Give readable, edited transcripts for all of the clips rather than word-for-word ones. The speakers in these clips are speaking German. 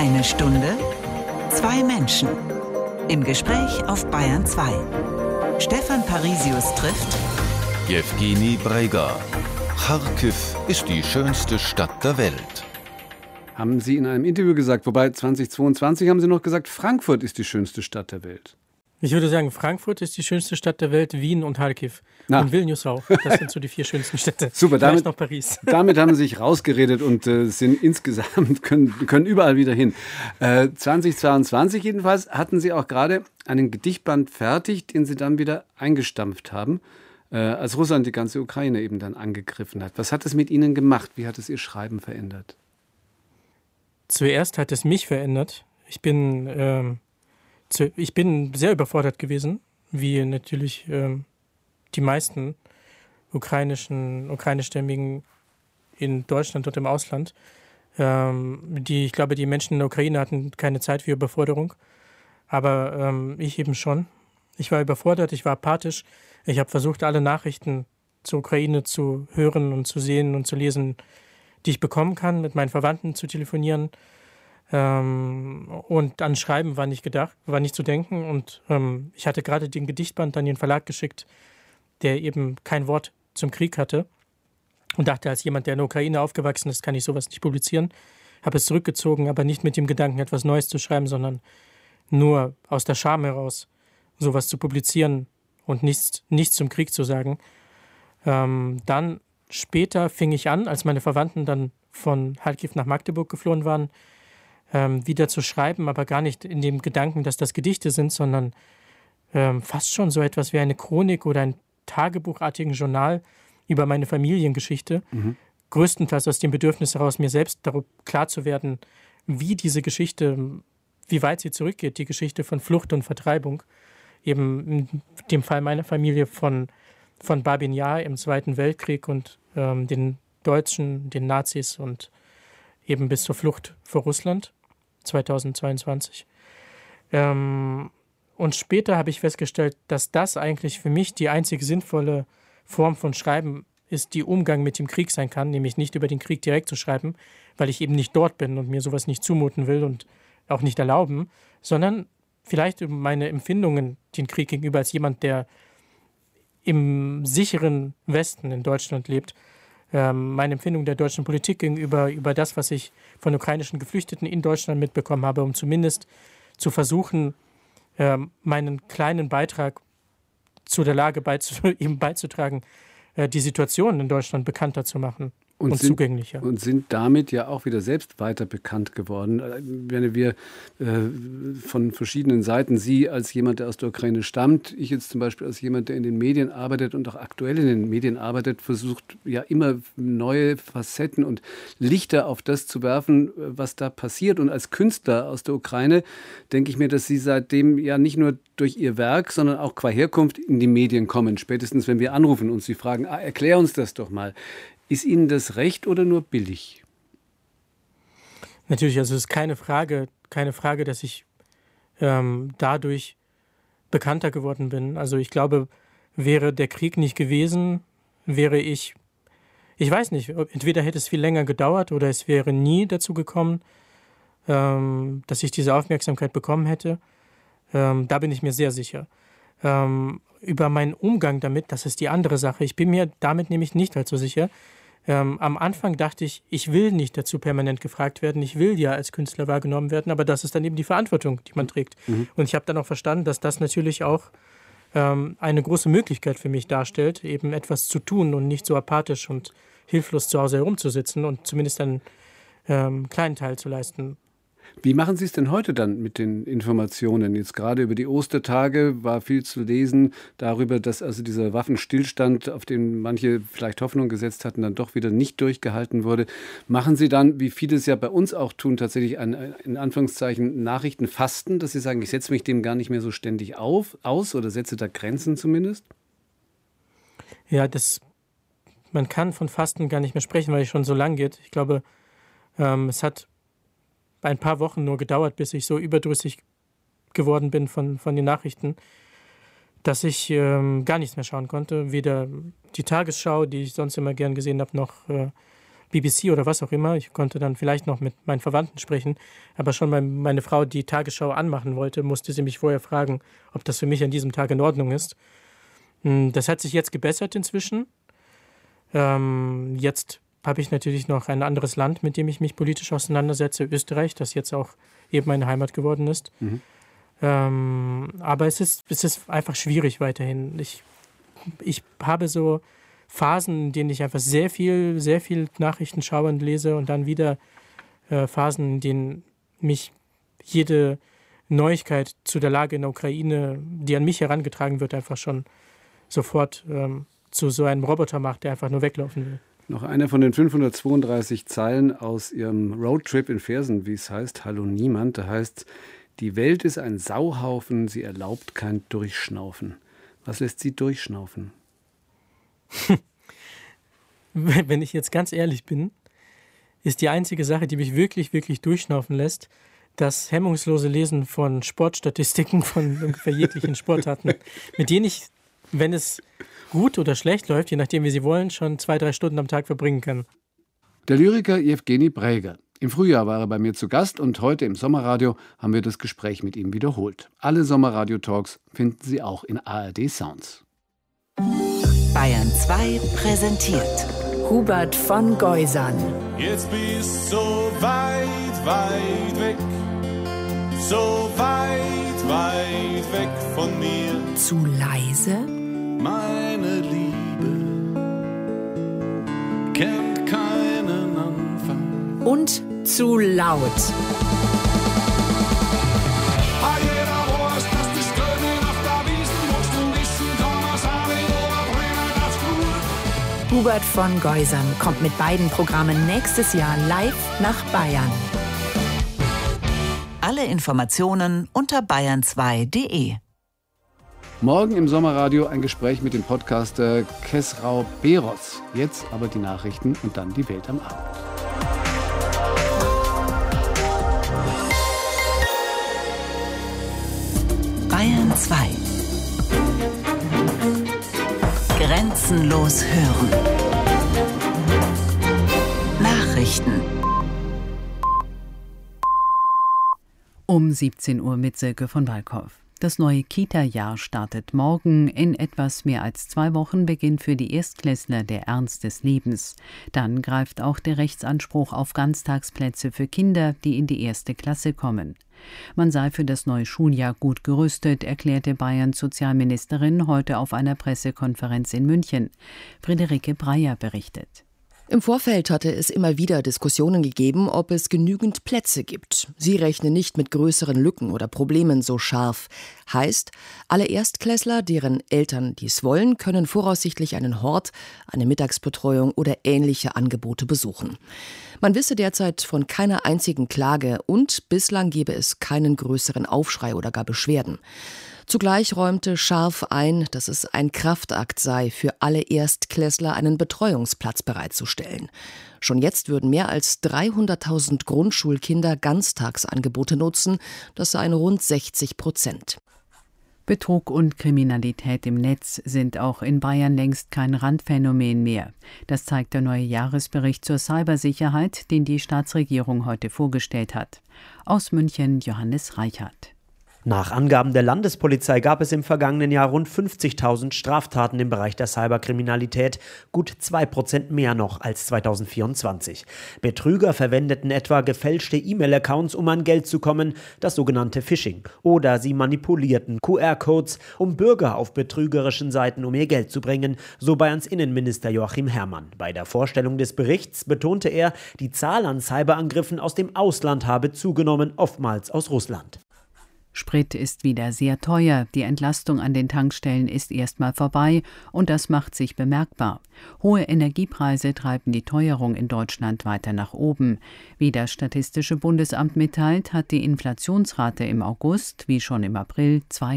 Eine Stunde, zwei Menschen. Im Gespräch auf Bayern 2. Stefan Parisius trifft Jewgeni Breiga. Charkiw ist die schönste Stadt der Welt. Haben Sie in einem Interview gesagt, wobei 2022 haben Sie noch gesagt, Frankfurt ist die schönste Stadt der Welt. Ich würde sagen, Frankfurt ist die schönste Stadt der Welt, Wien und Charkiw. Und Vilnius auch. Das sind so die 4 schönsten Städte. Super, damit noch Paris. Damit haben Sie sich rausgeredet und sind insgesamt, können überall wieder hin. 2022 jedenfalls hatten Sie auch gerade einen Gedichtband fertig, den Sie dann wieder eingestampft haben, als Russland die ganze Ukraine eben dann angegriffen hat. Was hat es mit Ihnen gemacht? Wie hat es Ihr Schreiben verändert? Zuerst hat es mich verändert. Ich bin sehr überfordert gewesen, wie natürlich die meisten ukrainischstämmigen in Deutschland und im Ausland. Ich glaube, die Menschen in der Ukraine hatten keine Zeit für Überforderung, aber ich eben schon. Ich war überfordert, ich war apathisch. Ich habe versucht, alle Nachrichten zur Ukraine zu hören und zu sehen und zu lesen, die ich bekommen kann, mit meinen Verwandten zu telefonieren. Und an Schreiben war nicht zu denken. Und ich hatte gerade den Gedichtband an den Verlag geschickt, der eben kein Wort zum Krieg hatte. Und dachte, als jemand, der in der Ukraine aufgewachsen ist, kann ich sowas nicht publizieren. Habe es zurückgezogen, aber nicht mit dem Gedanken, etwas Neues zu schreiben, sondern nur aus der Scham heraus, sowas zu publizieren und nichts zum Krieg zu sagen. Dann später fing ich an, als meine Verwandten dann von Charkiw nach Magdeburg geflohen waren, wieder zu schreiben, aber gar nicht in dem Gedanken, dass das Gedichte sind, sondern fast schon so etwas wie eine Chronik oder ein tagebuchartigen Journal über meine Familiengeschichte. Größtenteils aus dem Bedürfnis heraus, mir selbst darüber klar zu werden, wie diese Geschichte, wie weit sie zurückgeht, die Geschichte von Flucht und Vertreibung. Eben in dem Fall meiner Familie von Babin Jar im Zweiten Weltkrieg und den Deutschen, den Nazis und eben bis zur Flucht vor Russland 2022. Und später habe ich festgestellt, dass das eigentlich für mich die einzig sinnvolle Form von Schreiben ist, die Umgang mit dem Krieg sein kann, nämlich nicht über den Krieg direkt zu schreiben, weil ich eben nicht dort bin und mir sowas nicht zumuten will und auch nicht erlauben, sondern vielleicht über meine Empfindungen den Krieg gegenüber als jemand, der im sicheren Westen in Deutschland lebt, meine Empfindung der deutschen Politik gegenüber über das, was ich von ukrainischen Geflüchteten in Deutschland mitbekommen habe, um zumindest zu versuchen, meinen kleinen Beitrag zu der Lage beizutragen, die Situation in Deutschland bekannter zu machen. Und zugänglicher. Und sind damit ja auch wieder selbst weiter bekannt geworden. Wenn wir von verschiedenen Seiten, Sie als jemand, der aus der Ukraine stammt, ich jetzt zum Beispiel als jemand, der in den Medien arbeitet und auch aktuell in den Medien arbeitet, versucht ja immer neue Facetten und Lichter auf das zu werfen, was da passiert. Und als Künstler aus der Ukraine denke ich mir, dass Sie seitdem ja nicht nur durch Ihr Werk, sondern auch qua Herkunft in die Medien kommen. Spätestens, wenn wir anrufen und Sie fragen, erklär uns das doch mal. Ist Ihnen das recht oder nur billig? Natürlich, also es ist keine Frage, dass ich dadurch bekannter geworden bin. Also ich glaube, wäre der Krieg nicht gewesen, wäre ich weiß nicht, entweder hätte es viel länger gedauert oder es wäre nie dazu gekommen, dass ich diese Aufmerksamkeit bekommen hätte. Da bin ich mir sehr sicher. Über meinen Umgang damit, das ist die andere Sache. Ich bin mir damit nämlich nicht allzu sicher. Am Anfang dachte ich, ich will nicht dazu permanent gefragt werden. Ich will ja als Künstler wahrgenommen werden, aber das ist dann eben die Verantwortung, die man trägt. Und ich habe dann auch verstanden, dass das natürlich auch eine große Möglichkeit für mich darstellt, eben etwas zu tun und nicht so apathisch und hilflos zu Hause herumzusitzen und zumindest einen kleinen Teil zu leisten. Wie machen Sie es denn heute dann mit den Informationen? Jetzt gerade über die Ostertage war viel zu lesen darüber, dass also dieser Waffenstillstand, auf den manche vielleicht Hoffnung gesetzt hatten, dann doch wieder nicht durchgehalten wurde. Machen Sie dann, wie viele es ja bei uns auch tun, tatsächlich ein, in Anführungszeichen, Nachrichtenfasten, dass Sie sagen, ich setze mich dem gar nicht mehr so ständig aus oder setze da Grenzen zumindest? Ja, man kann von Fasten gar nicht mehr sprechen, weil es schon so lang geht. Ich glaube, es hat ein paar Wochen nur gedauert, bis ich so überdrüssig geworden bin von den Nachrichten, dass ich gar nichts mehr schauen konnte. Weder die Tagesschau, die ich sonst immer gern gesehen habe, noch BBC oder was auch immer. Ich konnte dann vielleicht noch mit meinen Verwandten sprechen. Aber schon meine Frau die Tagesschau anmachen wollte, musste sie mich vorher fragen, ob das für mich an diesem Tag in Ordnung ist. Das hat sich jetzt gebessert inzwischen. Jetzt habe ich natürlich noch ein anderes Land, mit dem ich mich politisch auseinandersetze, Österreich, das jetzt auch eben meine Heimat geworden ist. Aber es ist einfach schwierig weiterhin. Ich habe so Phasen, in denen ich einfach sehr viel Nachrichten schaue und lese und dann wieder Phasen, in denen mich jede Neuigkeit zu der Lage in der Ukraine, die an mich herangetragen wird, einfach schon sofort zu so einem Roboter macht, der einfach nur weglaufen will. Noch einer von den 532 Zeilen aus Ihrem Roadtrip in Viersen, wie es heißt, Hallo Niemand, da heißt: Die Welt ist ein Sauhaufen, sie erlaubt kein Durchschnaufen. Was lässt Sie durchschnaufen? Wenn ich jetzt ganz ehrlich bin, ist die einzige Sache, die mich wirklich, wirklich durchschnaufen lässt, das hemmungslose Lesen von Sportstatistiken von ungefähr jeglichen Sportarten, mit denen ich, wenn es gut oder schlecht läuft, je nachdem wie Sie wollen, schon 2-3 Stunden am Tag verbringen kann. Der Lyriker Jewgeni Breiga. Im Frühjahr war er bei mir zu Gast und heute im Sommerradio haben wir das Gespräch mit ihm wiederholt. Alle Sommerradio-Talks finden Sie auch in ARD Sounds. Bayern 2 präsentiert Hubert von Geusern. Jetzt bist so weit, weit weg, so weit, weit weg von mir. Zu leise? Meine Liebe kennt keinen Anfang. Und zu laut. Hubert von Geusern kommt mit beiden Programmen nächstes Jahr live nach Bayern. Alle Informationen unter bayern2.de. Morgen im Sommerradio ein Gespräch mit dem Podcaster Kesrau Beros. Jetzt aber die Nachrichten und dann die Welt am Abend. Bayern 2. Grenzenlos hören. Nachrichten. Um 17 Uhr mit Silke von Walkow. Das neue Kita-Jahr startet morgen. In etwas mehr als 2 Wochen beginnt für die Erstklässler der Ernst des Lebens. Dann greift auch der Rechtsanspruch auf Ganztagsplätze für Kinder, die in die 1. Klasse kommen. Man sei für das neue Schuljahr gut gerüstet, erklärte Bayerns Sozialministerin heute auf einer Pressekonferenz in München. Friederike Breyer berichtet. Im Vorfeld hatte es immer wieder Diskussionen gegeben, ob es genügend Plätze gibt. Sie rechnen nicht mit größeren Lücken oder Problemen so scharf. Heißt, alle Erstklässler, deren Eltern dies wollen, können voraussichtlich einen Hort, eine Mittagsbetreuung oder ähnliche Angebote besuchen. Man wisse derzeit von keiner einzigen Klage und bislang gebe es keinen größeren Aufschrei oder gar Beschwerden. Zugleich räumte Scharf ein, dass es ein Kraftakt sei, für alle Erstklässler einen Betreuungsplatz bereitzustellen. Schon jetzt würden mehr als 300.000 Grundschulkinder Ganztagsangebote nutzen. Das seien rund 60%. Betrug und Kriminalität im Netz sind auch in Bayern längst kein Randphänomen mehr. Das zeigt der neue Jahresbericht zur Cybersicherheit, den die Staatsregierung heute vorgestellt hat. Aus München Johannes Reichert. Nach Angaben der Landespolizei gab es im vergangenen Jahr rund 50.000 Straftaten im Bereich der Cyberkriminalität, gut 2% mehr noch als 2024. Betrüger verwendeten etwa gefälschte E-Mail-Accounts, um an Geld zu kommen, das sogenannte Phishing. Oder sie manipulierten QR-Codes, um Bürger auf betrügerischen Seiten um ihr Geld zu bringen, so Bayerns Innenminister Joachim Herrmann. Bei der Vorstellung des Berichts betonte er, die Zahl an Cyberangriffen aus dem Ausland habe zugenommen, oftmals aus Russland. Sprit ist wieder sehr teuer, die Entlastung an den Tankstellen ist erstmal vorbei und das macht sich bemerkbar. Hohe Energiepreise treiben die Teuerung in Deutschland weiter nach oben. Wie das Statistische Bundesamt mitteilt, hat die Inflationsrate im August, wie schon im April,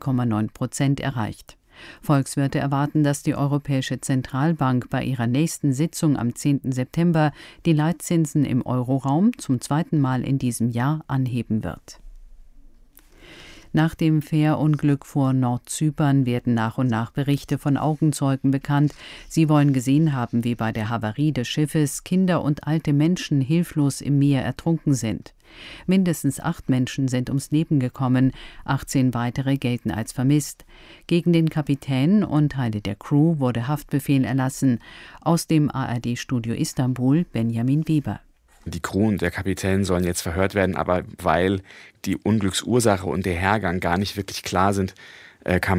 2,9% erreicht. Volkswirte erwarten, dass die Europäische Zentralbank bei ihrer nächsten Sitzung am 10. September die Leitzinsen im Euroraum zum 2. Mal in diesem Jahr anheben wird. Nach dem Fährunglück vor Nordzypern werden nach und nach Berichte von Augenzeugen bekannt. Sie wollen gesehen haben, wie bei der Havarie des Schiffes Kinder und alte Menschen hilflos im Meer ertrunken sind. Mindestens 8 Menschen sind ums Leben gekommen, 18 weitere gelten als vermisst. Gegen den Kapitän und Teile der Crew wurde Haftbefehl erlassen. Aus dem ARD-Studio Istanbul, Benjamin Weber. Die Crew und der Kapitän sollen jetzt verhört werden, aber weil die Unglücksursache und der Hergang gar nicht wirklich klar sind, kann